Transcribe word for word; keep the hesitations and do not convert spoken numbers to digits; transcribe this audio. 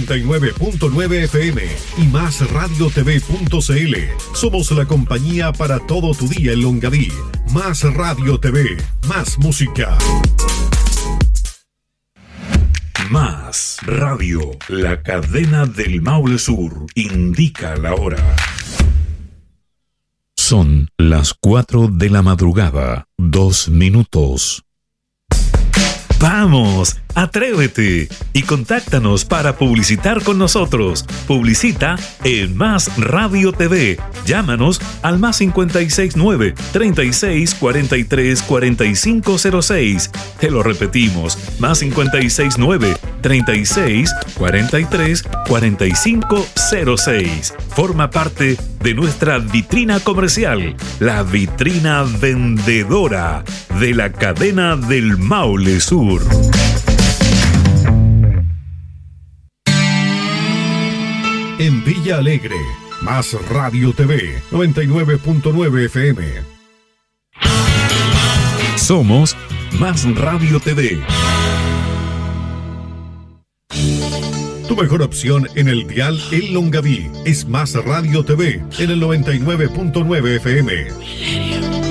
noventa y nueve punto nueve F M y más radio t v punto c l. Somos la compañía para todo tu día en Longaví. Más Radio T V, más música. Más Radio, la cadena del Maule Sur, indica la hora. Son las cuatro de la madrugada, dos minutos. ¡Vamos! ¡Atrévete! Y contáctanos para publicitar con nosotros. Publicita en Más Radio T V. Llámanos al más cincuenta y seis nueve, treinta y seis, cuarenta y tres, cuarenta y cinco cero seis. Te lo repetimos. Más cincuenta y seis nueve, treinta y seis, cuarenta y tres, cuarenta y cinco cero seis. Forma parte de nuestra vitrina comercial. La vitrina vendedora de la cadena del Maule Sur. En Villa Alegre, Más Radio T V, noventa y nueve punto nueve F M. Somos Más Radio T V. Tu mejor opción en el dial El Longaví es Más Radio T V en el noventa y nueve punto nueve F M.